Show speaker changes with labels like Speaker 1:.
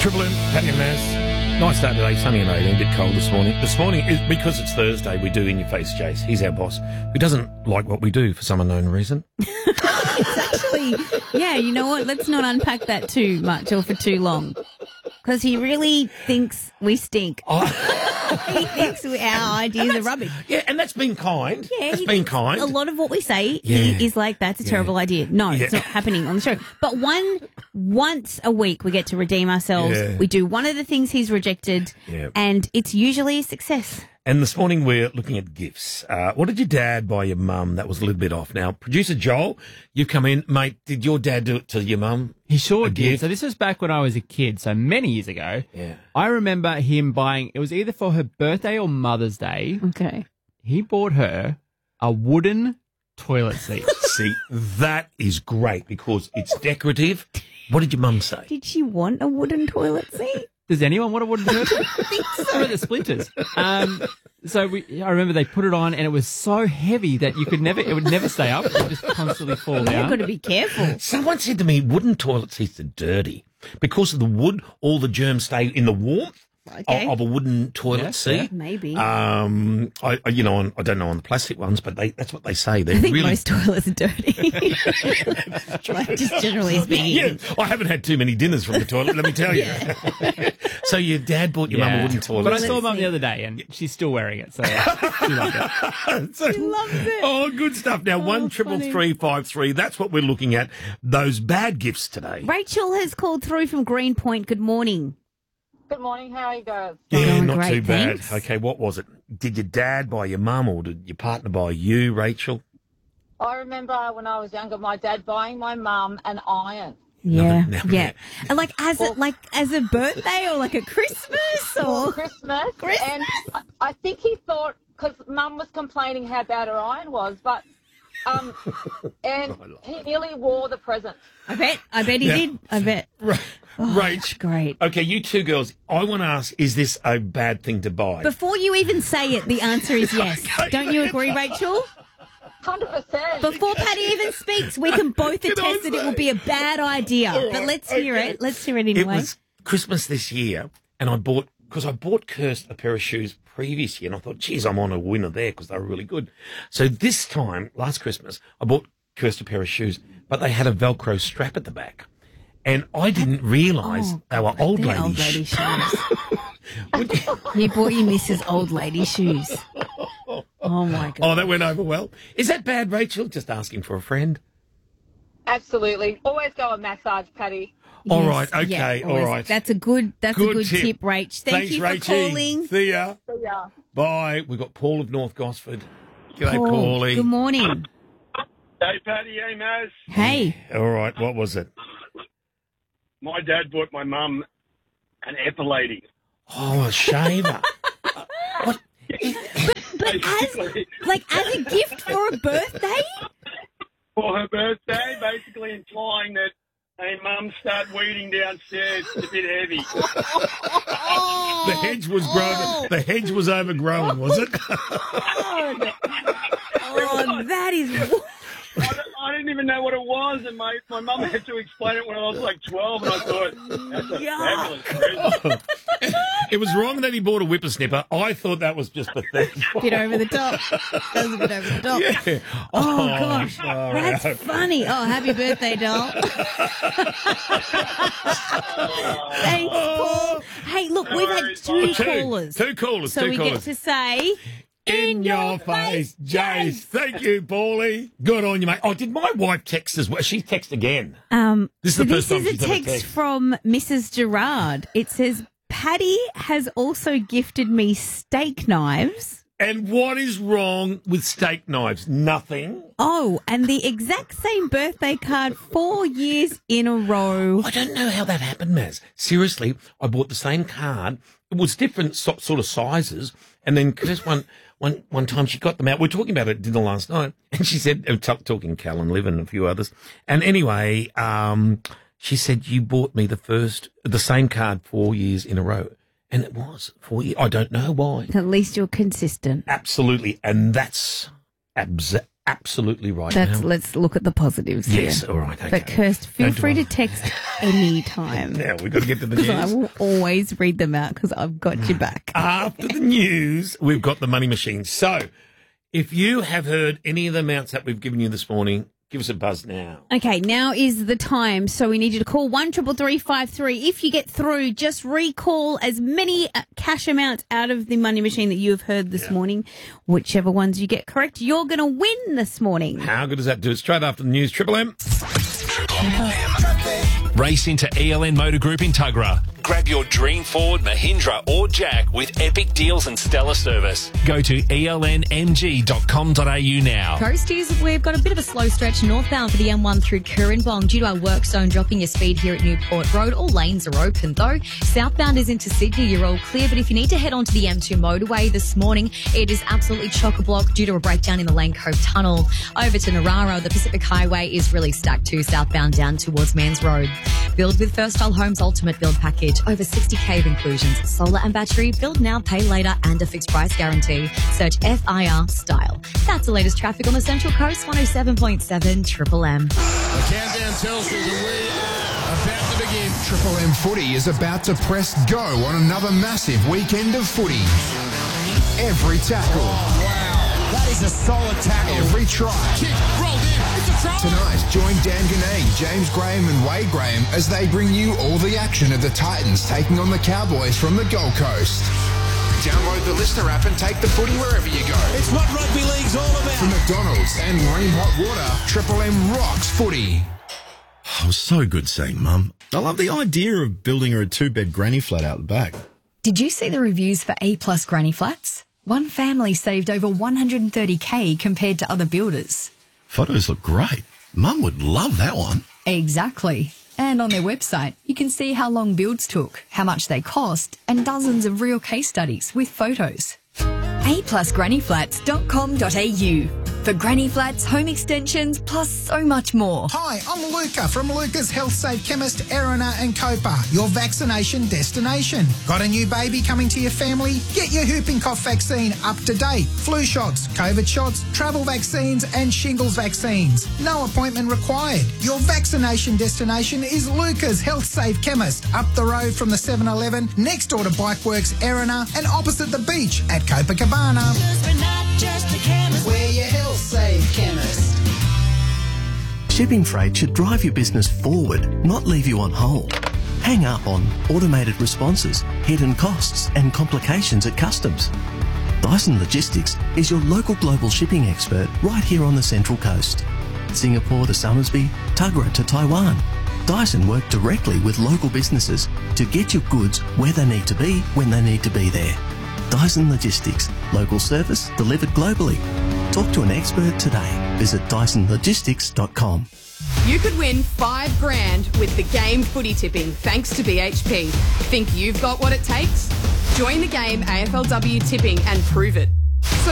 Speaker 1: Triple M, Patty and Maz. Nice start today, sunny and 18, a bit cold this morning. This morning, because it's Thursday, we do In Your Face Jace. He's our boss, who doesn't like what we do for some unknown reason.
Speaker 2: It's actually, yeah, you know what? Let's not unpack that too much or for too long. Because he really thinks we stink. He thinks our ideas are rubbish.
Speaker 1: Yeah, and that's been kind.
Speaker 2: Yeah,
Speaker 1: that's been kind.
Speaker 2: A lot of what we say,
Speaker 1: Yeah.
Speaker 2: he is like, that's a terrible idea. No, it's not happening on the show. But once a week we get to redeem ourselves.
Speaker 1: Yeah.
Speaker 2: We do one of the things he's rejected, and it's usually a success.
Speaker 1: And this morning we're looking at gifts. What did your dad buy your mum that was a little bit off? Now, producer Joel, you've come in. Mate, did your dad do it to your mum?
Speaker 3: He sure
Speaker 1: A
Speaker 3: did.
Speaker 1: gift?
Speaker 3: So this was back when I was a kid, so many years ago.
Speaker 1: Yeah.
Speaker 3: I remember him buying, it was either for her birthday or Mother's Day.
Speaker 2: Okay.
Speaker 3: He bought her a wooden toilet seat.
Speaker 1: See, that is great because it's decorative. What did your mum say?
Speaker 2: Did she want a wooden toilet seat?
Speaker 3: Does anyone want a wooden toilet seat? I think so. Or the splinters. I remember they put it on and it was so heavy that it would never stay up. It would just constantly fall
Speaker 2: You've
Speaker 3: down.
Speaker 2: got to be careful.
Speaker 1: Someone said to me, wooden toilet seats are dirty. Because of the wood, all the germs stay in the warmth of a wooden toilet seat.
Speaker 2: Maybe.
Speaker 1: I don't know on the plastic ones, but that's what they say. They're
Speaker 2: I think
Speaker 1: really
Speaker 2: most toilets are dirty. Like, just generally speaking.
Speaker 1: Yeah, I haven't had too many dinners from the toilet, let me tell you. So your dad bought your mum a wooden toilet
Speaker 3: But I
Speaker 1: seat.
Speaker 3: saw Mum the other day and she's still wearing it, so she loved it.
Speaker 1: So-
Speaker 2: She loves it.
Speaker 1: Oh, good stuff. Now, 1-333-53, that's what we're looking at. Those bad gifts today.
Speaker 2: Rachel has called through from Greenpoint. Good morning.
Speaker 4: Good morning. How are you guys?
Speaker 1: Yeah,
Speaker 2: Going
Speaker 1: not
Speaker 2: great,
Speaker 1: too bad.
Speaker 2: thanks.
Speaker 1: Okay, what was it? Did your dad buy your mum or did your partner buy you, Rachel?
Speaker 4: I remember when I was younger, my dad buying my mum an iron.
Speaker 2: Yeah,
Speaker 1: Now-
Speaker 2: yeah. And as a birthday or like a Christmas or
Speaker 4: Christmas.
Speaker 2: Christmas.
Speaker 4: And I think he thought, because mum was complaining how bad her iron was, but and he nearly wore the present.
Speaker 2: I bet he did. I bet.
Speaker 1: Rach.
Speaker 2: Great.
Speaker 1: Okay, you two girls, I want to ask, is this a bad thing to buy?
Speaker 2: Before you even say it, the answer is yes.
Speaker 1: Okay.
Speaker 2: Don't you agree, Rachel?
Speaker 4: 100%.
Speaker 2: Before Patty even speaks, we can both
Speaker 1: Can I
Speaker 2: attest that it
Speaker 1: say?
Speaker 2: will be a bad idea.
Speaker 1: All
Speaker 2: But
Speaker 1: right,
Speaker 2: let's hear
Speaker 1: okay.
Speaker 2: it. Let's hear it
Speaker 1: It
Speaker 2: anyway.
Speaker 1: was Christmas this year, and I bought Kirst a pair of shoes previous year, and I thought, geez, I'm on a winner there because they were really good. So this time, last Christmas, I bought Kirst a pair of shoes, but they had a Velcro strap at the back. And I didn't realise they were old
Speaker 2: They're
Speaker 1: lady
Speaker 2: old lady
Speaker 1: shoes.
Speaker 2: shoes. You bought your missus old lady shoes. Oh, my God.
Speaker 1: Oh, that went over well. Is that bad, Rachel? Just asking for a friend.
Speaker 4: Absolutely. Always go and massage, Patty.
Speaker 1: All
Speaker 2: Yes,
Speaker 1: right, okay, all
Speaker 2: always.
Speaker 1: right.
Speaker 2: That's a good
Speaker 1: Good
Speaker 2: tip, Rach. Thank
Speaker 1: Thanks,
Speaker 2: you for
Speaker 1: Rachie.
Speaker 2: calling.
Speaker 1: See ya.
Speaker 4: So, yeah.
Speaker 1: Bye. We've got Paul of North Gosford. G'day,
Speaker 2: Paul,
Speaker 1: Paulie.
Speaker 2: good morning.
Speaker 5: Hey, Patty. Hey, Maz.
Speaker 2: Hey.
Speaker 1: All right, what was it?
Speaker 5: My dad bought my mum an Epilady.
Speaker 1: Oh, a shaver. What?
Speaker 2: But as a gift for a birthday?
Speaker 5: For her birthday, basically implying that, hey, Mum, start weeding downstairs. It's a bit heavy.
Speaker 1: The hedge was grown. The hedge was overgrown, was it?
Speaker 2: Oh, that is...
Speaker 5: I didn't even know what it was, and my mum had to explain it when I was like 12, and I thought, that's a fabulous present.
Speaker 1: It was wrong that he bought a whippersnipper. I thought that was just pathetic.
Speaker 2: bit over the top. That was a bit over the top.
Speaker 1: Yeah.
Speaker 2: Oh, gosh.
Speaker 1: all
Speaker 2: That's
Speaker 1: right.
Speaker 2: funny. Oh, happy birthday, doll. Thanks, Paul. Hey, look, we've had two callers.
Speaker 1: Two callers.
Speaker 2: So
Speaker 1: two
Speaker 2: we
Speaker 1: callers.
Speaker 2: get to say...
Speaker 1: In your face, Jace. Thank you, Paulie. Good on you, mate. Oh, did my wife text as well? She texted again. This is the first time
Speaker 2: This
Speaker 1: she's
Speaker 2: is a
Speaker 1: ever
Speaker 2: text
Speaker 1: texted.
Speaker 2: from Mrs. Gerard. It says, Patty has also gifted me steak knives.
Speaker 1: And what is wrong with steak knives? Nothing.
Speaker 2: Oh, and the exact same birthday card 4 years in a row.
Speaker 1: I don't know how that happened, Maz. Seriously, I bought the same card. It was different sort of sizes. And then Kirst one time she got them out. We were talking about it at dinner last night. And she said, talking Cal and Liv and a few others. And anyway, she said, you bought me the same card 4 years in a row. And it was 4 years. I don't know why.
Speaker 2: At least you're consistent.
Speaker 1: Absolutely. And that's absolutely right
Speaker 2: That's
Speaker 1: now.
Speaker 2: let's look at the positives
Speaker 1: Yes,
Speaker 2: here.
Speaker 1: all right, okay.
Speaker 2: But Kirst, feel
Speaker 1: Don't
Speaker 2: free to
Speaker 1: dwell.
Speaker 2: text any time.
Speaker 1: Now we've got to get to the
Speaker 2: Because I
Speaker 1: news.
Speaker 2: will always read them out because I've got your back.
Speaker 1: After the news, we've got the money machine. So, if you have heard any of the amounts that we've given you this morning, give us a buzz now.
Speaker 2: Okay, now is the time. So we need you to call 13353. If you get through, just recall as many cash amounts out of the money machine that you have heard this morning. Whichever ones you get correct, you're going to win this morning.
Speaker 1: How good does that do it? Straight after the news, Triple M.
Speaker 6: Race into ELN Motor Group in Tuggerah. Grab your dream Ford, Mahindra or Jack with epic deals and stellar service. Go to elnmg.com.au now.
Speaker 7: Coasties, we've got a bit of a slow stretch northbound for the M1 through Cooranbong due to our work zone dropping your speed here at Newport Road. All lanes are open though. Southbound is into Sydney, you're all clear, but if you need to head onto the M2 motorway this morning, it is absolutely chock-a-block due to a breakdown in the Lane Cove Tunnel. Over to Narara, the Pacific Highway is really stacked too, southbound down towards Mans Road. Build with First Style Homes Ultimate Build Package. Over 60 cave inclusions, solar and battery, build now, pay later, and a fixed price guarantee. Search FIR Style. That's the latest traffic on the Central Coast, 107.7 Triple M.
Speaker 8: The countdown tells us that we are about to begin.
Speaker 9: Triple M Footy is about to press go on another massive weekend of footy. Every tackle.
Speaker 8: Wow, that is a solid tackle.
Speaker 9: Every try.
Speaker 8: Kick, rolled in, it's a try.
Speaker 9: Tonight, join Dan Ganay, James Graham and Wade Graham as they bring you all the action of the Titans taking on the Cowboys from the Gold Coast. Download the Listener app and take the footy wherever you go.
Speaker 8: It's what rugby league's all about.
Speaker 9: From McDonald's and Ream Hot Water, Triple M rocks footy.
Speaker 10: Oh, so good seeing Mum. I love the idea of building her a 2-bed granny flat out the back.
Speaker 7: Did you see the reviews for A+ granny flats? One family saved over $130K compared to other builders.
Speaker 10: Photos look great. Mum would love that one.
Speaker 7: Exactly. And on their website, you can see how long builds took, how much they cost, and dozens of real case studies with photos. A+grannyflats.com.au for granny flats, home extensions, plus so much more.
Speaker 11: Hi, I'm Luca from Luca's Health Safe Chemist, Erina and Copa, your vaccination destination. Got a new baby coming to your family? Get your whooping cough vaccine up to date. Flu shots, COVID shots, travel vaccines and shingles vaccines. No appointment required. Your vaccination destination is Luca's Health Safe Chemist, up the road from the 7-Eleven, next door to Bikeworks, Erina, and opposite the beach at Copacabana.
Speaker 12: We're not just a chemist.
Speaker 11: We're your Health Safe Chemist.
Speaker 13: Shipping freight should drive your business forward, not leave you on hold. Hang up on automated responses, hidden costs, and complications at customs. Dyson Logistics is your local global shipping expert right here on the Central Coast. Singapore to Somersby, Tuggerah to Taiwan. Dyson work directly with local businesses to get your goods where they need to be when they need to be there. Dyson Logistics, local service delivered globally. Talk to an expert today. Visit DysonLogistics.com.
Speaker 14: You could win $5,000 with the game footy tipping thanks to BHP. Think you've got what it takes? Join the game AFLW tipping and prove it.